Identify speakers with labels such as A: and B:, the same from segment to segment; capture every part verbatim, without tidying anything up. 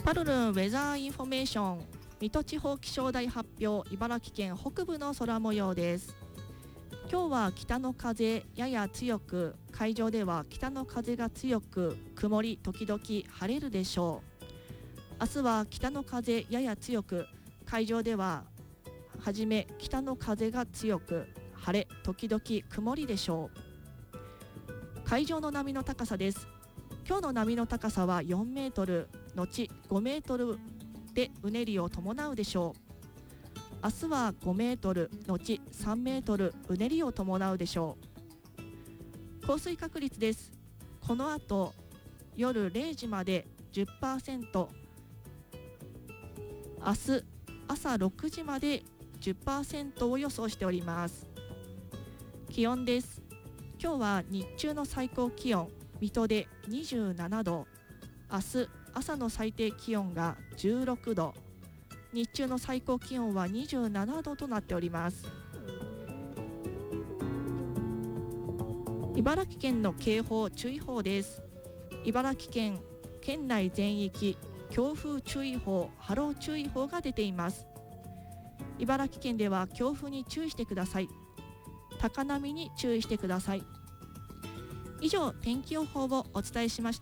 A: パルルンウェザーインフォメーション、水戸地方気象台発表、茨城県北部の空模様です。今日は北の風やや強く、海上では北の風が強く、曇り時々晴れるでしょう。明日は北の風やや強く、海上でははじめ北の風が強く、晴れ時々曇りでしょう。海上の波の高さです。今日の波の高さはよんメートル後ごメートルでうねりを伴うでしょう。明日はごメートル後さんメートルうねりを伴うでしょう。降水確率です。この後夜れいじまで じゅっパーセント、 明日朝ろくじまで じゅっパーセント を予想しております。気温です。今日は日中の最高気温水戸でにじゅうななど、明日朝の最低気温がじゅうろくど、日中の最高気温はにじゅうななどとなっております。茨城県の警報注意報です。茨城県県内全域強風注意報、波浪注意報が出ています。茨城県では強風に注意してください。高波に注意してください。以上、天気予報をお伝えしました。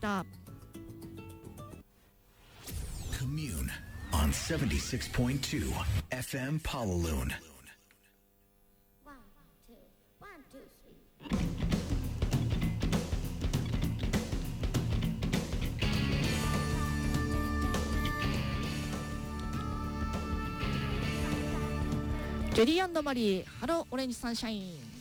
B: Commune on seventy-six point two F M Pawaloon.
C: One, two, one, two, three.
A: Judy and Marie、ハローオレンジサンシャイン。